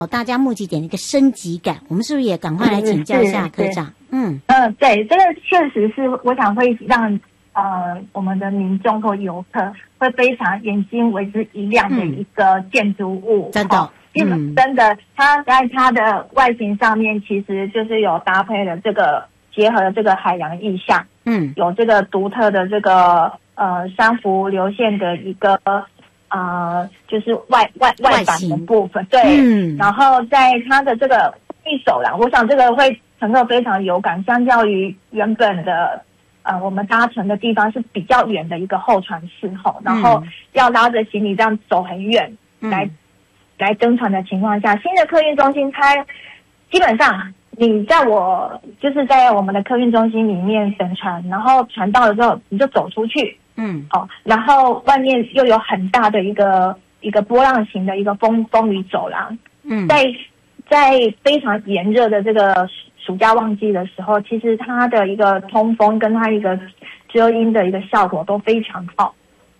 大家目击点的一个升级感，我们是不是也赶快来请教一下科长？ 对，这个确实是我想会让我们的民众或游客会非常眼睛为之一亮的一个建筑物， 真的。 真的，它在它的外形上面其实就是有搭配了这个结合了这个海洋意象，有这个独特的这个珊瑚流线的一个就是外板的部分，对，然后在它的这个一走廊，我想这个会乘客非常有感，相较于原本的我们搭乘的地方是比较远的一个候船室然后要拉着行李这样走很远来登船的情况下，新的客运中心它基本上你在就是在我们的客运中心里面等船，然后船到了之后你就走出去，然后外面又有很大的一个波浪形的一个风雨走廊，在非常炎热的这个暑假旺季的时候，其实它的一个通风跟它一个遮阴的一个效果都非常好。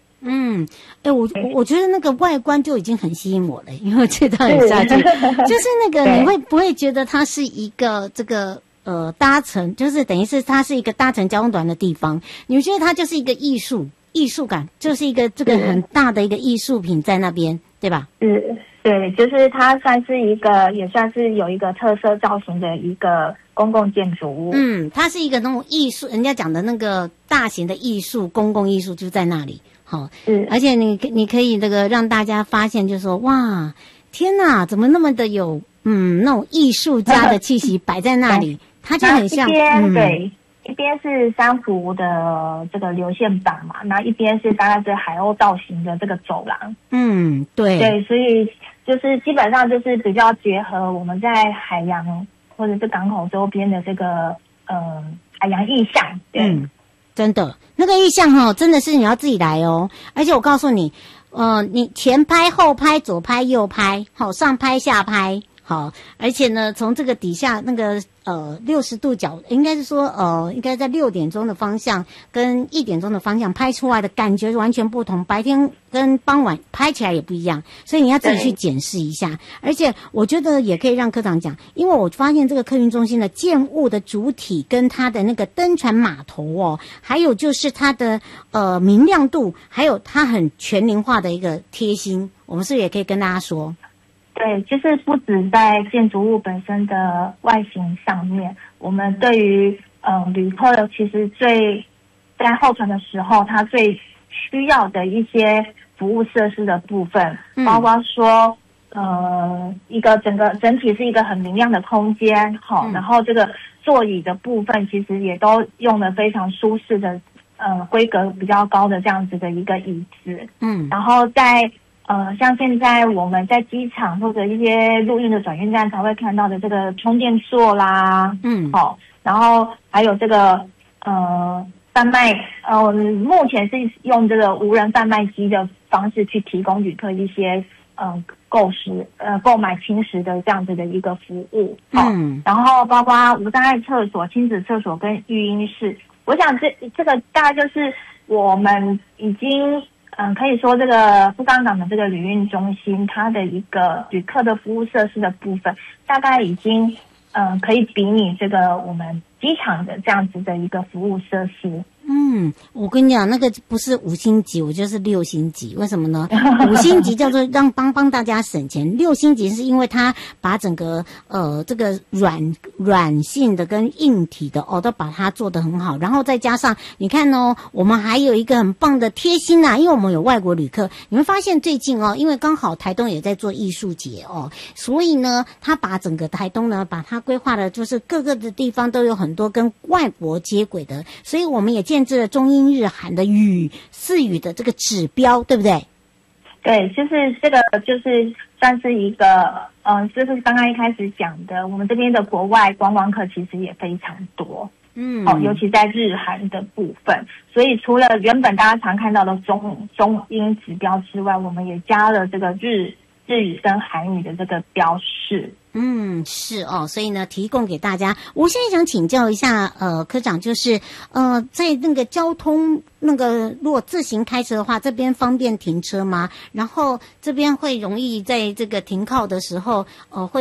我觉得那个外观就已经很吸引我了，因为这趟很夏季，就是那个你会不会觉得它是一个这个搭乘，就是等于是它是一个搭乘交通团的地方，你们觉得它就是一个艺术感，就是一个这个很大的一个艺术品在那边，对吧？ 对，就是它算是一个，也算是有一个特色造型的一个公共建筑物。 它是一个那种艺术，人家讲的那个大型的艺术，公共艺术就在那里。好，而且你可以这个让大家发现，就是说，哇，天哪，怎么那么的有那种艺术家的气息摆在那里，它就很像对。一边是珊瑚的这个流线板嘛，那一边是大概是海鸥造型的这个走廊。对，所以就是基本上就是比较结合我们在海洋或者是港口周边的这个海洋意象。对， 真的那个意象真的是你要自己来哦。而且我告诉你，你前拍后拍左拍右拍，好，上拍下拍。好，而且呢，从这个底下那个60度角，应该是说应该在6点钟的方向跟1点钟的方向拍出来的感觉完全不同，白天跟傍晚拍起来也不一样，所以你要自己去检视一下。而且我觉得也可以让科长讲，因为我发现这个客运中心的建物的主体跟它的那个登船码头还有就是它的明亮度，还有它很全龄化的一个贴心，我们是不是也可以跟大家说？ 对，就是不止在建筑物本身的外形上面，我们对于旅客其实在候船的时候，他最需要的一些服务设施的部分，包括说一个整体是一个很明亮的空间，然后这个座椅的部分其实也都用了非常舒适的规格比较高的这样子的一个椅子，然后在像现在我们在机场或者一些陆运的转运站才会看到的这个充电座啦，然后还有这个贩卖，目前是用这个无人贩卖机的方式去提供旅客一些购买轻食的这样子的一个服务，然后包括无障碍厕所、亲子厕所跟育婴室，我想这个大概就是我们已经。可以说这个富冈港的这个旅运中心，它的一个旅客的服务设施的部分，大概已经可以比拟这个我们机场的这样子的一个服务设施。 我跟你讲，那个不是5星级，我就是6星级。为什么呢？5星级叫做帮大家省钱，6星级是因为它把整个这个软性的跟硬体的都把它做得很好，然后再加上你看我们还有一个很棒的贴心因为我们有外国旅客，你会发现最近因为刚好台东也在做艺术节所以呢，他把整个台东呢把它规划的就是各个的地方都有很多跟外国接轨的，所以我们也建制了中英日韩的4语的这个指标，对不对？ 对，就是这个就是算是一个就是刚刚一开始讲的，我们这边的国外观光客其实也非常多，尤其在日韩的部分，所以除了原本大家常看到的中英指标之外，我们也加了这个日日语跟韩语的这个标示。 是哦，所以呢，提供给大家。我现在想请教一下，科长，就是在那个交通如果自行开车的话，这边方便停车吗？然后这边会容易在这个停靠的时候，会